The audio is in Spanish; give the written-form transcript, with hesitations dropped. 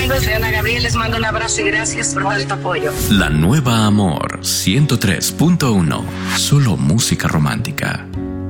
amigos, soy Ana Gabriel, les mando un abrazo y gracias por tanto apoyo. La Nueva Amor 103.1, solo música romántica.